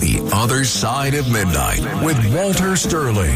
The Other Side of Midnight with Walter Sterling.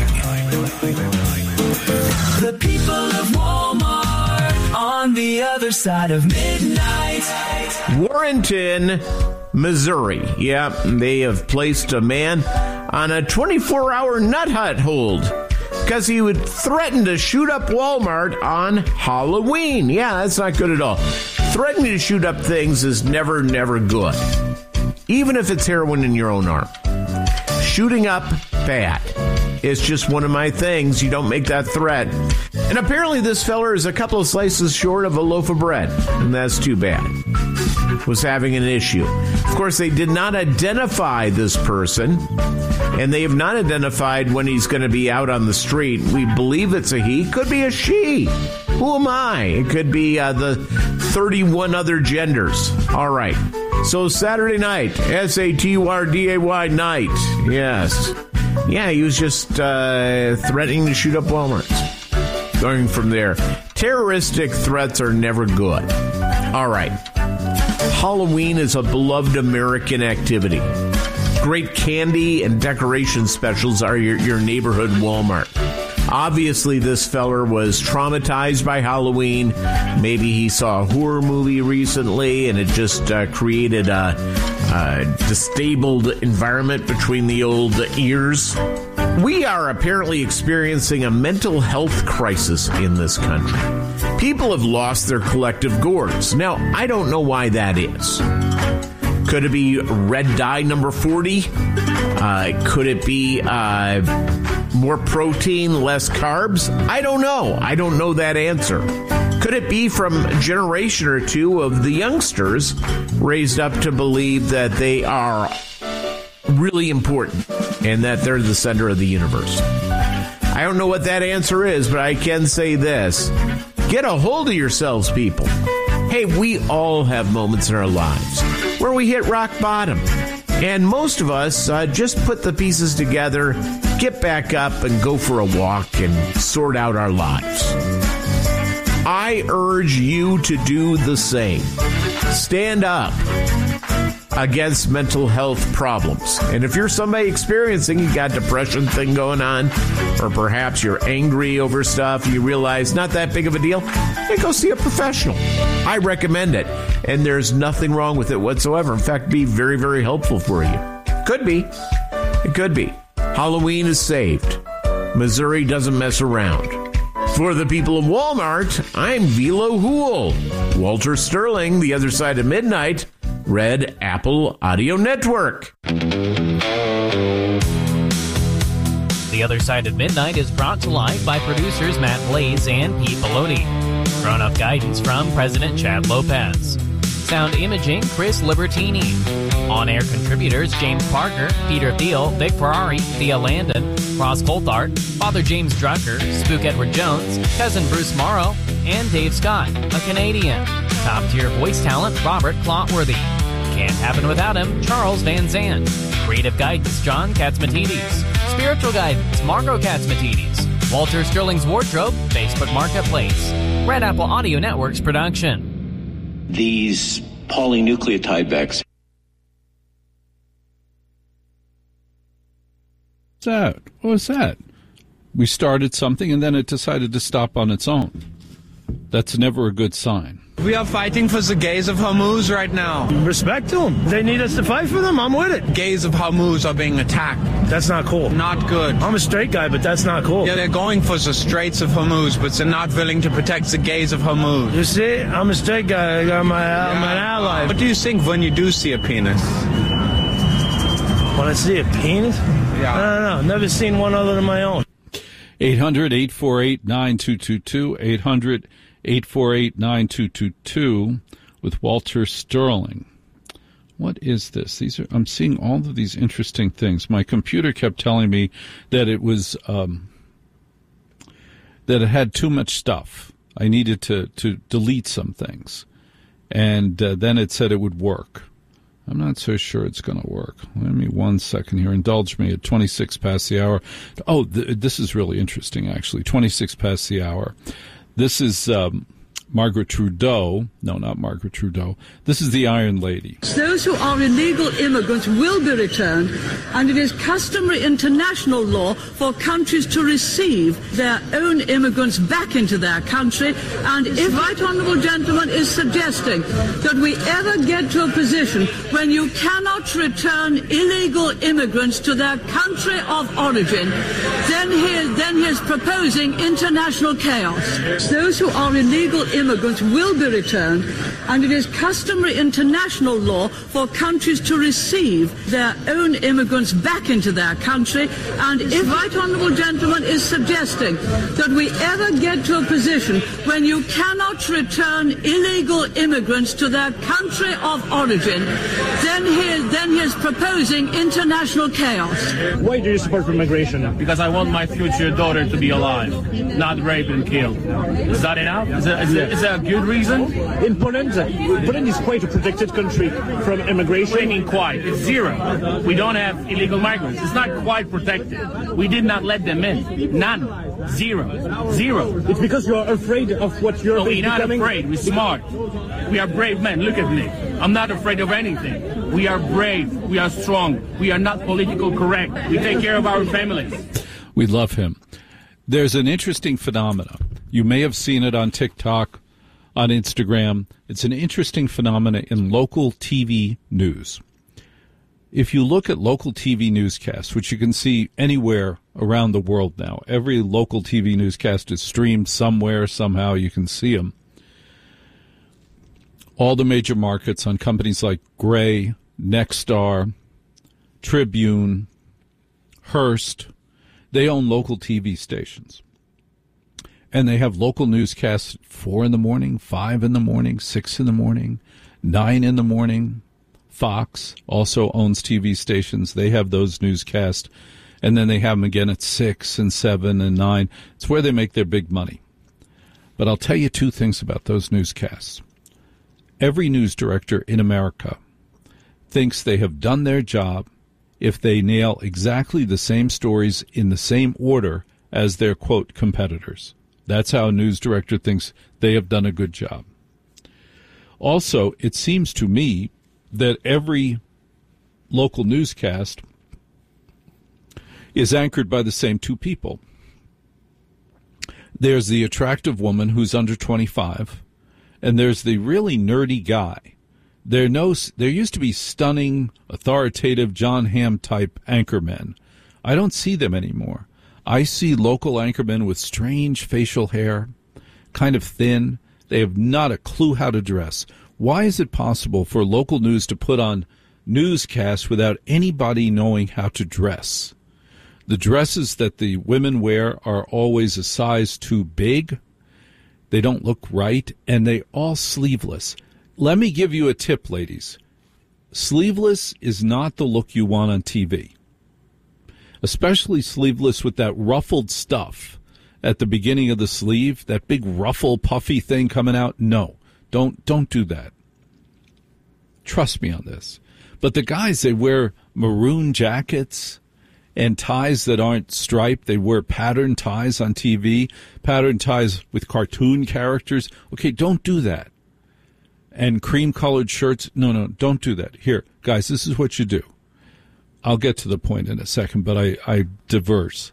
The people of Walmart on the other side of midnight. Warrenton, Missouri. Yeah, they have placed a man on a 24-hour nut hut hold because he would threaten to shoot up Walmart on Halloween. Yeah, that's not good at all. Threatening to shoot up things is never good. Even if it's heroin in your own arm. Shooting up, bad. It's just one of my things. You don't make that threat. And apparently this feller is a couple of slices short of a loaf of bread. And that's too bad. Was having an issue. Of course, they did not identify this person. And they have not identified when he's going to be out on the street. We believe it's a he. Could be a she. Who am I? It could be the 31 other genders. All right. So Saturday night, Saturday night. Yes. Yeah, he was just threatening to shoot up Walmart. Going from there. Terroristic threats are never good. All right. Halloween is a beloved American activity. Great candy and decoration specials are your neighborhood Walmart. Obviously, this feller was traumatized by Halloween. Maybe he saw a horror movie recently, and it just created a disabled environment between the old ears. We are apparently experiencing a mental health crisis in this country. People have lost their collective gourds. Now, I don't know why that is. Could it be red dye number 40? Could it be more protein, less carbs? I don't know. I don't know that answer. Could it be from a generation or two of the youngsters raised up to believe that they are really important and that they're the center of the universe? I don't know what that answer is, but I can say this. Get a hold of yourselves, people. Hey, we all have moments in our lives where we hit rock bottom. And most of us just put the pieces together, get back up, and go for a walk and sort out our lives. I urge you to do the same. Stand up against mental health problems. And if you're somebody experiencing, you got a depression thing going on, or perhaps you're angry over stuff, you realize not that big of a deal, then go see a professional. I recommend it. And there's nothing wrong with it whatsoever. In fact, be very, very helpful for you. Could be. It could be. Halloween is saved. Missouri doesn't mess around. For the people of Walmart, I'm Velo Hool. Walter Sterling, The Other Side of Midnight, Red Apple Audio Network. The Other Side of Midnight is brought to life by producers Matt Blaze and Pete Bellotti. Grown-up guidance from President Chad Lopez. Sound imaging, Chris Libertini. On-air contributors, James Parker, Peter Thiel, Vic Ferrari, Thea Landon, Ross Coulthard, Father James Drucker, Spook Edward Jones, Cousin Bruce Morrow, and Dave Scott, a Canadian. Top-tier voice talent, Robert Clotworthy. Can't happen without him, Charles Van Zandt. Creative guidance, John Katzmatidis. Spiritual guidance, Margot Katzmatidis. Walter Sterling's Wardrobe, Facebook Marketplace. Red Apple Audio Network's production. These polynucleotide vaccines. What was that? We started something and then it decided to stop on its own. That's never a good sign. We are fighting for the gays of Hormuz right now. Respect to them. They need us to fight for them. I'm with it. Gays of Hormuz are being attacked. That's not cool. Not good. I'm a straight guy, but that's not cool. Yeah, they're going for the Straits of Hormuz, but they're not willing to protect the gays of Hormuz. You see, I'm a straight guy. I'm an ally. What do you think when you do see a penis? When I see a penis? Yeah. I don't know. Never seen one other than my own. 800-848-9222. 800-848-9222 with Walter Sterling. What is this? I'm seeing all of these interesting things. My computer kept telling me that it was that it had too much stuff. I needed to delete some things, and then it said it would work. I'm not so sure it's going to work. Let me 1 second here. Indulge me at 26 past the hour. Oh, this is really interesting, actually. 26 past the hour. This is Margaret Trudeau. No, not Margaret Trudeau. This is the Iron Lady. Those who are illegal immigrants will be returned, and it is customary international law for countries to receive their own immigrants back into their country. And if Right Honourable Gentleman is suggesting that we ever get to a position when you cannot return illegal immigrants to their country of origin, then he is proposing international chaos. Those who are illegal immigrants will be returned, and it is customary international law for countries to receive their own immigrants back into their country. And if Right Honourable Gentleman is suggesting that we ever get to a position when you cannot return illegal immigrants to their country of origin, then he is proposing international chaos. Why do you support immigration? Because I want my future daughter to be alive, not raped and killed. Is that enough? Is that a good reason? In Poland is quite a protected country from immigration. What do you mean quite? It's zero. We don't have illegal migrants. It's not quite protected. We did not let them in. None. Zero. It's because you're afraid of what you're becoming. No, we're not afraid. We're smart. We are brave men. Look at me. I'm not afraid of anything. We are brave. We are strong. We are not politically correct. We take care of our families. We love him. There's an interesting phenomenon. You may have seen it on TikTok, on Instagram. It's an interesting phenomenon in local TV news. If you look at local TV newscasts, which you can see anywhere around the world now, every local TV newscast is streamed somewhere, somehow you can see them. All the major markets on companies like Gray, Nexstar, Tribune, Hearst, they own local TV stations. And they have local newscasts at 4 in the morning, 5 in the morning, 6 in the morning, 9 in the morning. Fox also owns TV stations. They have those newscasts. And then they have them again at 6 and 7 and 9. It's where they make their big money. But I'll tell you two things about those newscasts. Every news director in America thinks they have done their job if they nail exactly the same stories in the same order as their, quote, competitors. That's how a news director thinks they have done a good job. Also, it seems to me that every local newscast is anchored by the same two people. There's the attractive woman who's under 25, and there's the really nerdy guy. There used to be stunning, authoritative John Hamm type anchormen. I don't see them anymore. I see local anchormen with strange facial hair, kind of thin. They have not a clue how to dress. Why is it possible for local news to put on newscasts without anybody knowing how to dress? The dresses that the women wear are always a size too big. They don't look right, and they all sleeveless. Let me give you a tip, ladies. Sleeveless is not the look you want on TV. Especially sleeveless with that ruffled stuff at the beginning of the sleeve, that big ruffle puffy thing coming out. No, don't do that. Trust me on this. But the guys, they wear maroon jackets and ties that aren't striped. They wear pattern ties on TV, pattern ties with cartoon characters. Okay, don't do that. And cream-colored shirts. No, don't do that. Here, guys, this is what you do. I'll get to the point in a second, but I divert.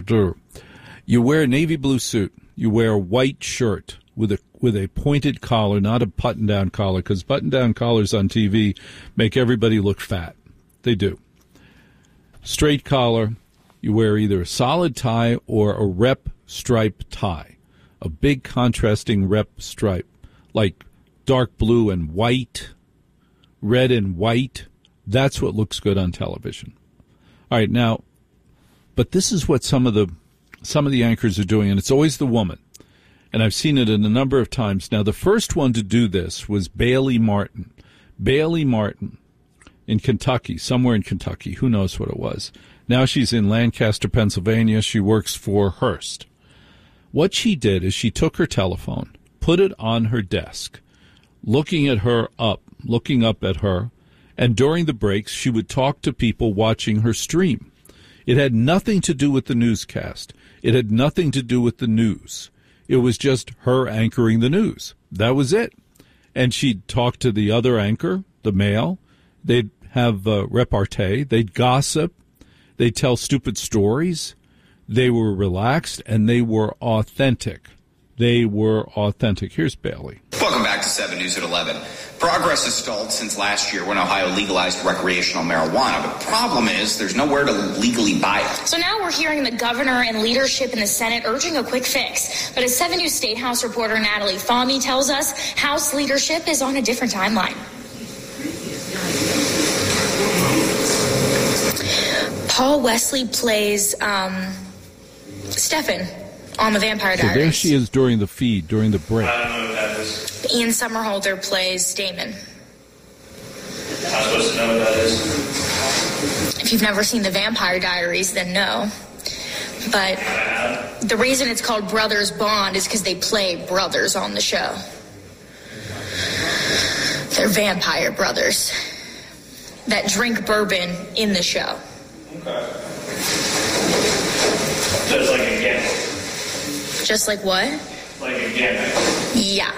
You wear a navy blue suit. You wear a white shirt with a pointed collar, not a button-down collar, because button-down collars on TV make everybody look fat. They do. Straight collar. You wear either a solid tie or a rep stripe tie, a big contrasting rep stripe, like dark blue and white, red and white. That's what looks good on television. All right, now, but this is what some of the anchors are doing, and it's always the woman. And I've seen it a number of times. Now, the first one to do this was Bailey Martin. Bailey Martin in Kentucky, somewhere in Kentucky. Who knows what it was. Now she's in Lancaster, Pennsylvania. She works for Hearst. What she did is she took her telephone, put it on her desk, looking up at her, and during the breaks, she would talk to people watching her stream. It had nothing to do with the newscast. It had nothing to do with the news. It was just her anchoring the news. That was it. And she'd talk to the other anchor, the male. They'd have repartee. They'd gossip. They'd tell stupid stories. They were relaxed, and they were authentic. They were authentic. Here's Bailey. Welcome back to 7 News at 11. Progress has stalled since last year when Ohio legalized recreational marijuana. But the problem is there's nowhere to legally buy it. So now we're hearing the governor and leadership in the Senate urging a quick fix. But as 7 News State House reporter Natalie Fahmy tells us, House leadership is on a different timeline. Paul Wesley plays Stefan on The Vampire Diaries. So there she is during the feed, during the break. I don't know who that is. Ian Somerhalder plays Damon. I'm supposed to know who that is. If you've never seen The Vampire Diaries, then no. But the reason it's called Brothers Bond is because they play brothers on the show. They're vampire brothers that drink bourbon in the show. Okay. Just like a gimmick. Just like what? Like a gimmick. Yeah.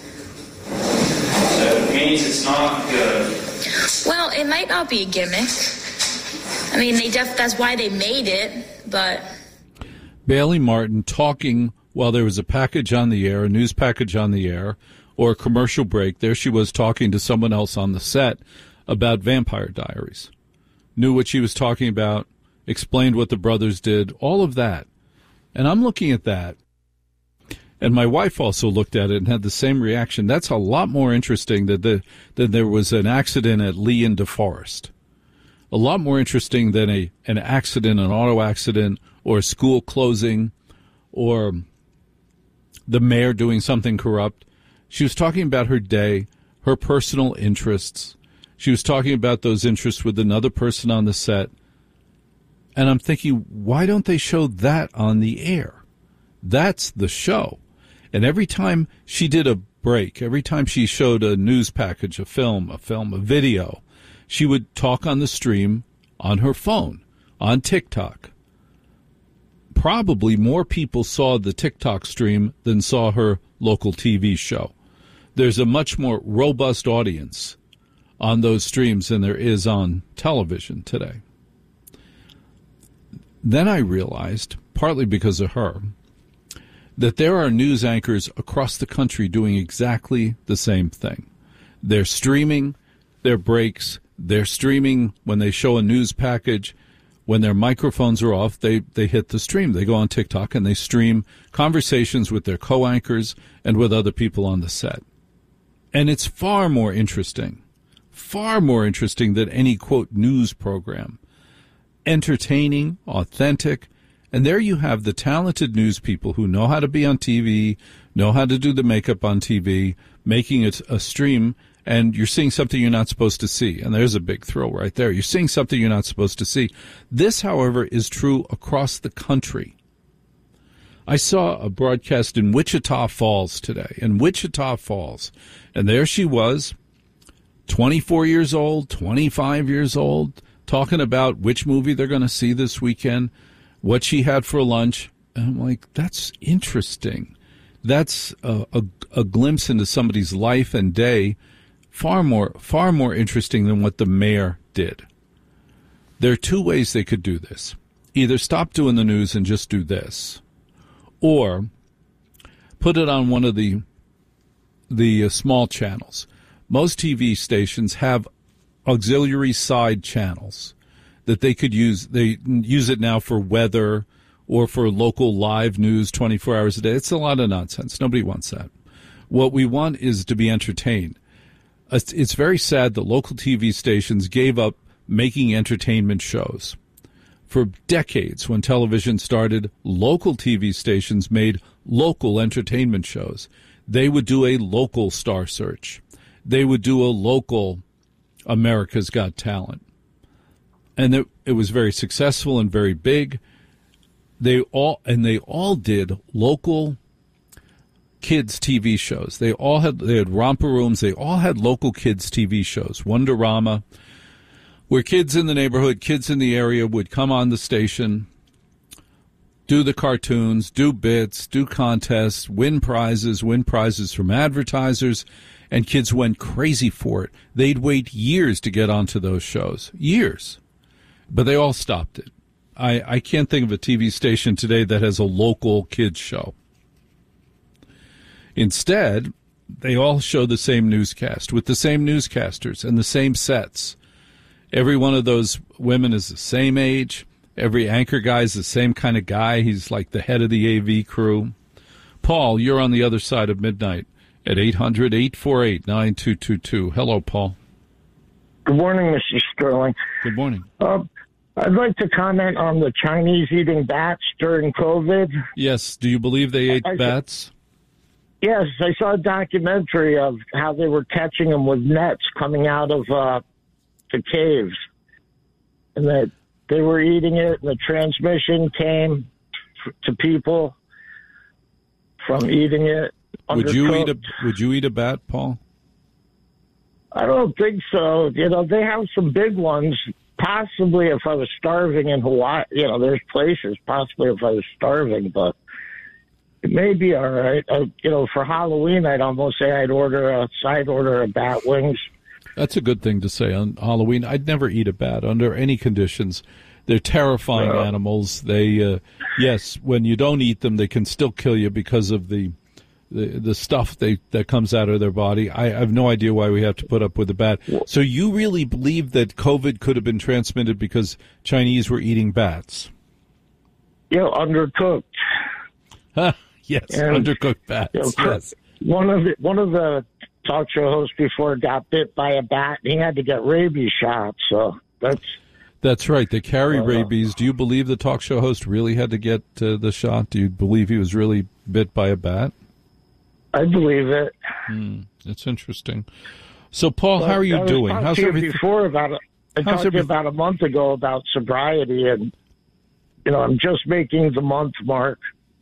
So it means it's not good. Well, it might not be a gimmick. I mean, that's why they made it, but... Bailey Martin talking while there was a package on the air, a news package on the air, or a commercial break. There she was talking to someone else on the set about Vampire Diaries. Knew what she was talking about, explained what the brothers did, all of that. And I'm looking at that, and my wife also looked at it and had the same reaction. That's a lot more interesting than there was an accident at Lee and DeForest. A lot more interesting than an accident, an auto accident, or a school closing, or the mayor doing something corrupt. She was talking about her day, her personal interests. She was talking about those interests with another person on the set. And I'm thinking, why don't they show that on the air? That's the show. And every time she did a break, every time she showed a news package, a film, a video, she would talk on the stream on her phone, on TikTok. Probably more people saw the TikTok stream than saw her local TV show. There's a much more robust audience on those streams than there is on television today. Then I realized, partly because of her, that there are news anchors across the country doing exactly the same thing. They're streaming their breaks. They're streaming when they show a news package. When their microphones are off, they hit the stream. They go on TikTok and they stream conversations with their co-anchors and with other people on the set. And it's far more interesting than any, quote, news program. Entertaining, authentic, and there you have the talented news people who know how to be on TV, know how to do the makeup on TV, making it a stream, and you're seeing something you're not supposed to see. And there's a big thrill right there. You're seeing something you're not supposed to see. This, however, is true across the country. I saw a broadcast in Wichita Falls today, and there she was, 24 years old, 25 years old, talking about which movie they're going to see this weekend, what she had for lunch. And I'm like, that's interesting. That's a glimpse into somebody's life and day, far more interesting than what the mayor did. There are two ways they could do this. Either stop doing the news and just do this, or put it on one of the small channels. Most TV stations have auxiliary side channels that they could use. They use it now for weather or for local live news 24 hours a day. It's a lot of nonsense. Nobody wants that. What we want is to be entertained. It's very sad that local TV stations gave up making entertainment shows. For decades, when television started, local TV stations made local entertainment shows. They would do a local Star Search. They would do a local America's Got Talent. And it was very successful and very big. They all did local kids TV shows. They had romper rooms. They all had local kids TV shows. Wonderama, where kids in the neighborhood, kids in the area would come on the station, do the cartoons, do bits, do contests, win prizes from advertisers, and kids went crazy for it. They'd wait years to get onto those shows. Years. But they all stopped it. I can't think of a TV station today that has a local kids show. Instead, they all show the same newscast with the same newscasters and the same sets. Every one of those women is the same age. Every anchor guy is the same kind of guy. He's like the head of the AV crew. Paul, you're on the other side of midnight at 800-848-9222. Hello, Paul. Good morning, Mr. Sterling. Good morning. I'd like to comment on the Chinese eating bats during COVID. Yes. Do you believe they ate bats? Yes. I saw a documentary of how they were catching them with nets coming out of the caves. And that they were eating it, and the transmission came to people from eating it. Would you eat a bat, Paul? I don't think so. You know, they have some big ones. Possibly if I was starving in Hawaii, you know, there's places, possibly if I was starving, but it may be all right. You know, for Halloween, I'd almost say I'd order a bat wings. That's a good thing to say on Halloween. I'd never eat a bat under any conditions. They're terrifying animals. They, yes, when you don't eat them, they can still kill you because of the stuff that comes out of their body. I have no idea why we have to put up with the bat. So you really believe that COVID could have been transmitted because Chinese were eating bats? Yeah, undercooked. Yes, and, undercooked bats. You know, yes. One of the talk show hosts before got bit by a bat, and he had to get rabies shots. So that's right. They carry rabies. Do you believe the talk show host really had to get the shot? Do you believe he was really bit by a bat? I believe it. That's interesting. So, Paul, how are you doing? How's everything? I talked to you about a month ago about sobriety, and you know, I'm just making the month mark.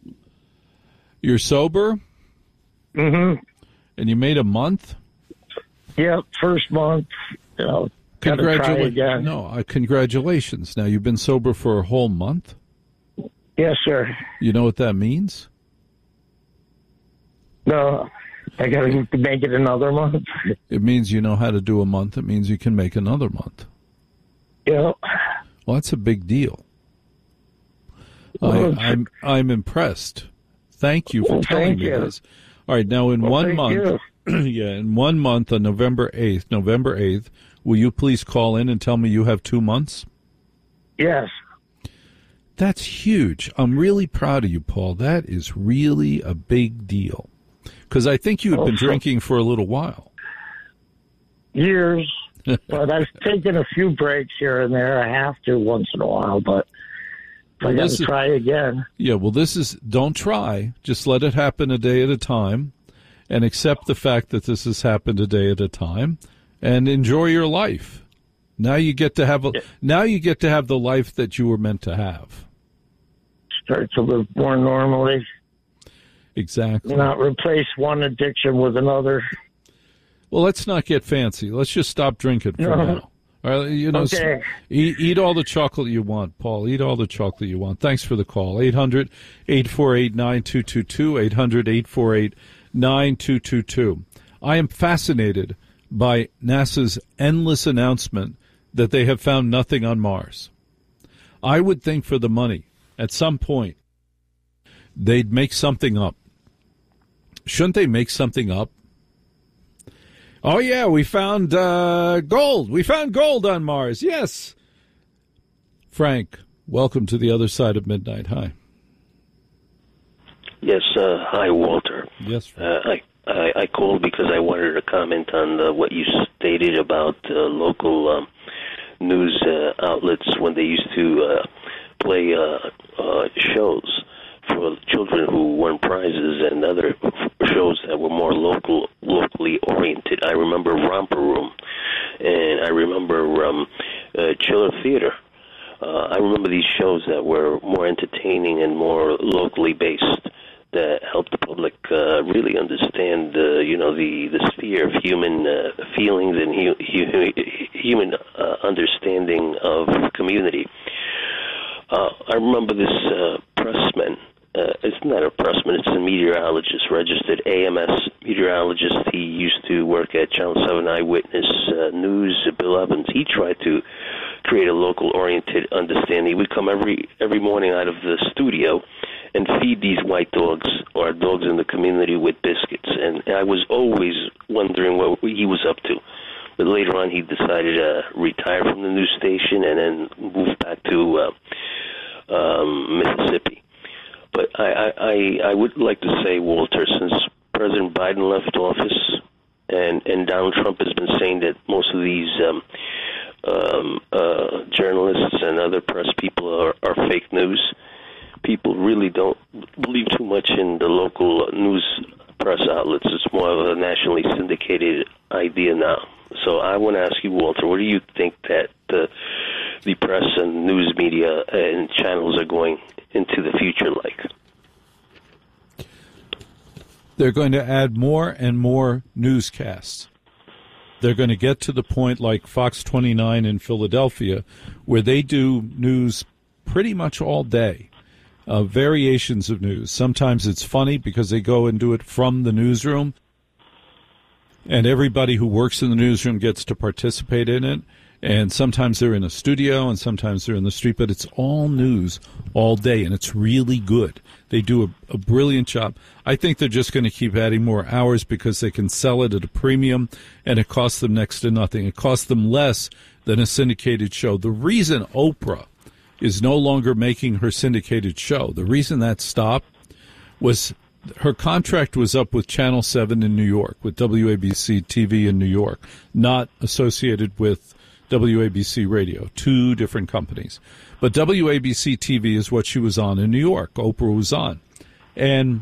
You're sober? Mm-hmm. And you made a month? Yeah, first month. You know, congratulations! No, congratulations. Now you've been sober for a whole month. Yes, sir. You know what that means? No, I got to make it another month. It means you know how to do a month. It means you can make another month. Yeah. Well, that's a big deal. I'm impressed. Thank you for telling me this. All right, now in 1 month, in 1 month on November 8th, will you please call in and tell me you have 2 months? Yes. That's huge. I'm really proud of you, Paul. That is really a big deal. Because I think you had been drinking for a little while. Years. But I've taken a few breaks here and there. I have to once in a while, but I got to try again. Yeah, well, don't try. Just let it happen a day at a time and accept the fact that this has happened a day at a time and enjoy your life. Now you get to have the life that you were meant to have. Start to live more normally. Exactly. Not replace one addiction with another. Well, let's not get fancy. Let's just stop drinking for now. All right, you know, okay. Eat all the chocolate you want, Paul. Eat all the chocolate you want. Thanks for the call. 800-848-9222. 800-848-9222. I am fascinated by NASA's endless announcement that they have found nothing on Mars. I would think for the money, at some point, they'd make something up. Shouldn't they make something up? Oh, yeah, we found gold. We found gold on Mars. Yes. Frank, welcome to the other side of midnight. Hi. Yes, hi, Walter. Yes, Frank. I called because I wanted to comment on what you stated about local news outlets when they used to play shows for children who won prizes and other shows that were more locally oriented. I remember Romper Room, and I remember Chiller Theater. I remember these shows that were more entertaining and more locally based, that helped the public really understand, the sphere of human feelings and human understanding of community. I remember this pressman. It's not a pressman, it's a meteorologist, registered AMS meteorologist. He used to work at Channel 7 Eyewitness News, Bill Evans. He tried to create a local-oriented understanding. He would come every morning out of the studio and feed these white dogs or dogs in the community with biscuits. And I was always wondering what he was up to. But later on, he decided to retire from the news station and then move back to Mississippi. But I would like to say, Walter, since President Biden left office and Donald Trump has been saying that most of these journalists and other press people are fake news, people really don't believe too much in the local news press outlets. It's more of a nationally syndicated idea now. So I want to ask you, Walter, what do you think that the press and news media and channels are going into the future like? They're going to add more and more newscasts. They're going to get to the point like Fox 29 in Philadelphia, where they do news pretty much all day, variations of news. Sometimes it's funny because they go and do it from the newsroom, and everybody who works in the newsroom gets to participate in it. And sometimes they're in a studio and sometimes they're in the street, but it's all news all day, and it's really good. They do a brilliant job. I think they're just going to keep adding more hours because they can sell it at a premium, and it costs them next to nothing. It costs them less than a syndicated show. The reason Oprah is no longer making her syndicated show, the reason that stopped was her contract was up with Channel 7 in New York, with WABC TV in New York, not associated with WABC Radio, two different companies. But WABC TV is what she was on in New York. Oprah was on. And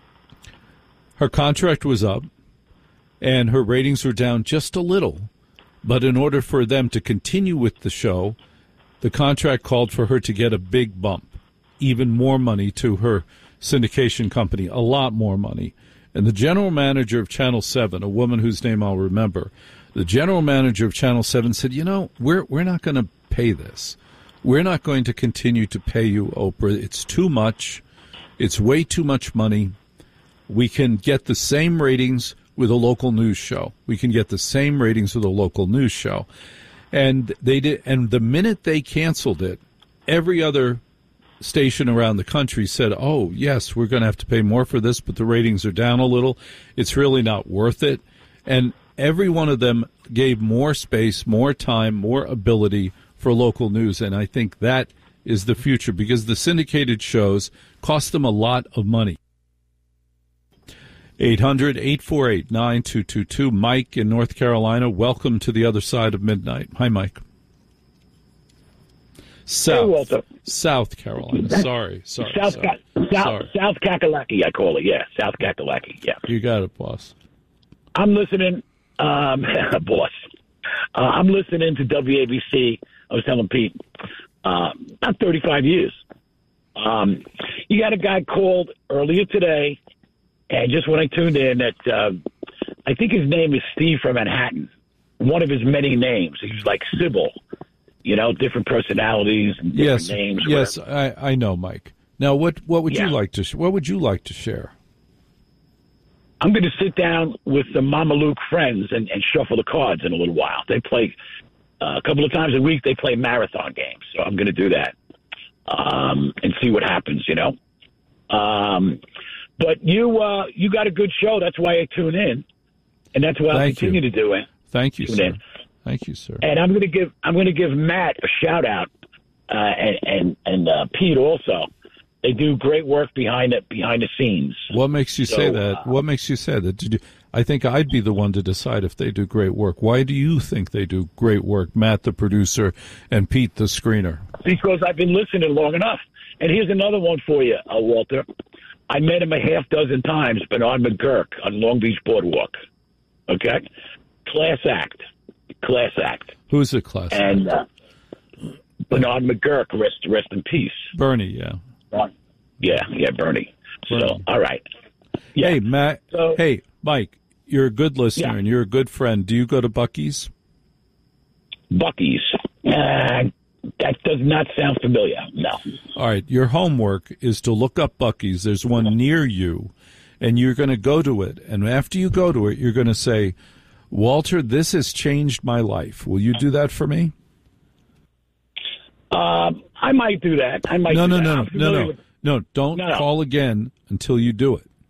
her contract was up, and her ratings were down just a little. But in order for them to continue with the show, the contract called for her to get a big bump, even more money to her syndication company, a lot more money. And the general manager of Channel 7, a woman whose name I'll remember, the general manager of Channel 7 said, you know, we're not going to pay this. We're not going to continue to pay you, Oprah. It's too much. It's way too much money. We can get the same ratings with a local news show. We can get the same ratings with a local news show. And they did. And the minute they canceled it, every other station around the country said, oh, yes, we're going to have to pay more for this, but the ratings are down a little. It's really not worth it. And every one of them gave more space, more time, more ability for local news. And I think that is the future because the syndicated shows cost them a lot of money. 800-848-9222. Mike in North Carolina, welcome to the other side of midnight. Hi, Mike. South Carolina. Sorry. South Kakalaki, I call it. Yeah, South Kakalaki. Yeah. You got it, boss. I'm listening, boss. I'm listening to WABC. I was telling Pete, about 35 years. You got a guy called earlier today, and just when I tuned in, that I think his name is Steve from Manhattan. One of his many names. He's like Sybil, you know, different personalities and different names. Yes, I know, Mike. Now, what would you like to share? I'm going to sit down with some Mama Luke friends and shuffle the cards in a little while. They play a couple of times a week. They play marathon games, so I'm going to do that and see what happens. You know, but you got a good show. That's why I tune in, and that's why I continue to do it. Thank you, sir. Thank you, sir. And I'm going to give Matt a shout out and Pete also. They do great work behind the scenes. What makes you say that? What makes you say that? I think I'd be the one to decide if they do great work. Why do you think they do great work, Matt, the producer, and Pete, the screener? Because I've been listening long enough. And here's another one for you, Walter. I met him a half dozen times, Bernard McGurk on Long Beach Boardwalk. Okay? Class act. Who's the class act? And Bernard McGurk, rest in peace. Bernie, yeah. Yeah, Bernie. So, all right. Yeah. Hey, Matt. Hey, Mike, you're a good listener and you're a good friend. Do you go to Buc-ee's? Buc-ee's? That does not sound familiar. No. All right. Your homework is to look up Buc-ee's. There's one near you, and you're going to go to it. And after you go to it, you're going to say, Walter, this has changed my life. Will you do that for me? I might do that. I might. No. Don't call again until you do it.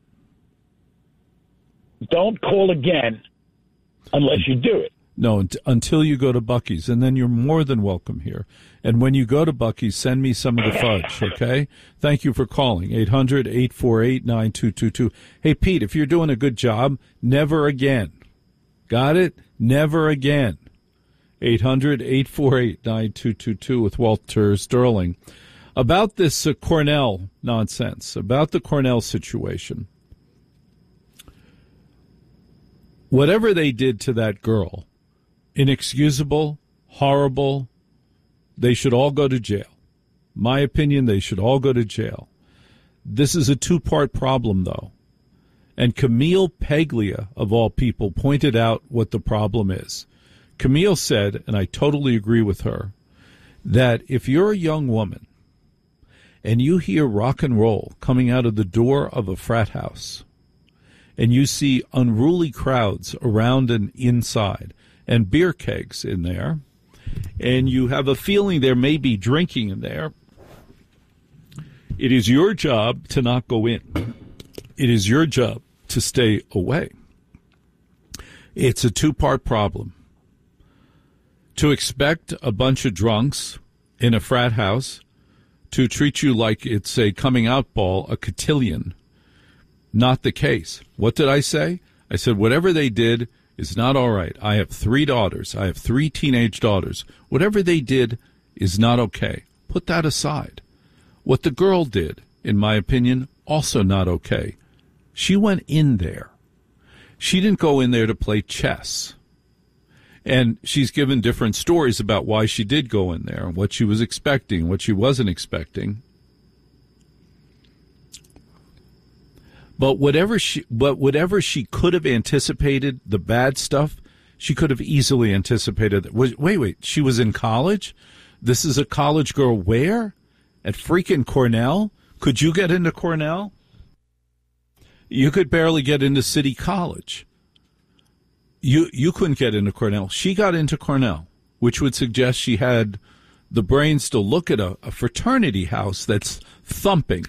Don't call again unless you do it. No, until you go to Buc-ee's, and then you're more than welcome here. And when you go to Buc-ee's, send me some of the fudge, okay? Thank you for calling, 800-848-9222. Hey, Pete, if you're doing a good job, never again. Got it? Never again. 800-848-9222 with Walter Sterling. About this Cornell nonsense, about the Cornell situation. Whatever they did to that girl, inexcusable, horrible, they should all go to jail. My opinion, they should all go to jail. This is a two-part problem, though. And Camille Paglia, of all people, pointed out what the problem is. Camille said, and I totally agree with her, that if you're a young woman and you hear rock and roll coming out of the door of a frat house, and you see unruly crowds around and inside, and beer kegs in there, and you have a feeling there may be drinking in there, it is your job to not go in. It is your job to stay away. It's a two-part problem. To expect a bunch of drunks in a frat house to treat you like it's a coming-out ball, a cotillion, not the case. What did I say? I said whatever they did is not all right. I have 3 daughters. I have 3 teenage daughters. Whatever they did is not okay. Put that aside. What the girl did, in my opinion, also not okay. She went in there. She didn't go in there to play chess. And she's given different stories about why she did go in there and what she was expecting, what she wasn't expecting. But whatever she could have anticipated, the bad stuff, she could have easily anticipated. Wait, she was in college? This is a college girl where? At freaking Cornell? Could you get into Cornell? You could barely get into City College. You couldn't get into Cornell. She got into Cornell, which would suggest she had the brains to look at a fraternity house that's thumping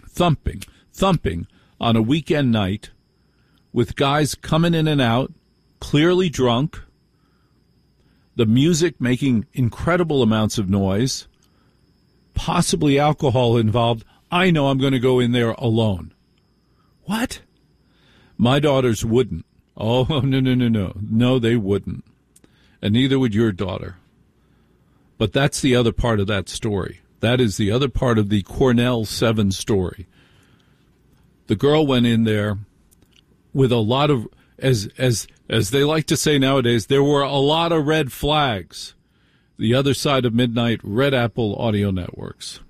on a weekend night with guys coming in and out, clearly drunk, the music making incredible amounts of noise, possibly alcohol involved. I know I'm going to go in there alone. What? My daughters wouldn't. Oh, no. No, they wouldn't. And neither would your daughter. But that's the other part of that story. That is the other part of the Cornell 7 story. The girl went in there with a lot of, as they like to say nowadays, there were a lot of red flags. The Other Side of Midnight, Red Apple Audio Networks.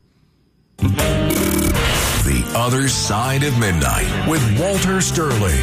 The Other Side of Midnight with Walter Sterling.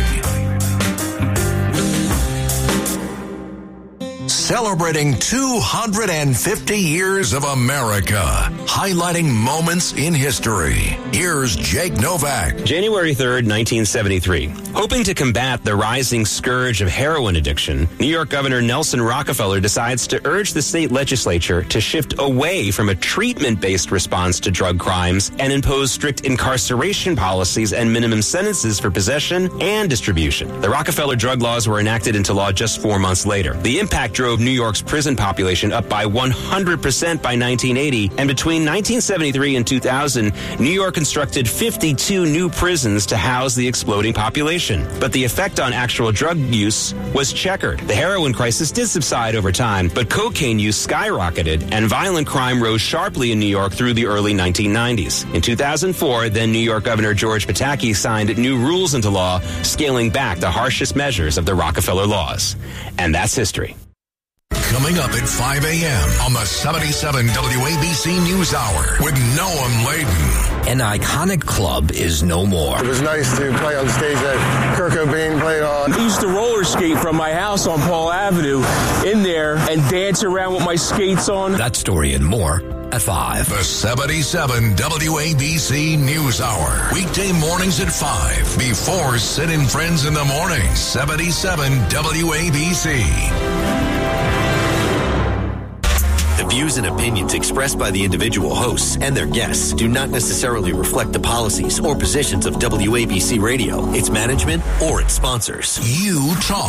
Celebrating 250 years of America, highlighting moments in history. Here's Jake Novak. January 3rd, 1973. Hoping to combat the rising scourge of heroin addiction, New York Governor Nelson Rockefeller decides to urge the state legislature to shift away from a treatment-based response to drug crimes and impose strict incarceration policies and minimum sentences for possession and distribution. The Rockefeller drug laws were enacted into law just 4 months later. The impact drove New York's prison population up by 100% by 1980, and between 1973 and 2000, New York constructed 52 new prisons to house the exploding population. But the effect on actual drug use was checkered. The heroin crisis did subside over time, but cocaine use skyrocketed, and violent crime rose sharply in New York through the early 1990s. In 2004, then New York Governor George Pataki signed new rules into law, scaling back the harshest measures of the Rockefeller laws. And that's history. Coming up at 5 a.m. on the 77 WABC News Hour with Noam Laden. An iconic club is no more. It was nice to play on the stage that Kurt Cobain played on. I used to roller skate from my house on Paul Avenue in there and dance around with my skates on. That story and more at 5. The 77 WABC News Hour. Weekday mornings at 5. Before Sid and Friends in the Morning. 77 WABC. The views and opinions expressed by the individual hosts and their guests do not necessarily reflect the policies or positions of WABC Radio, its management, or its sponsors. You talk.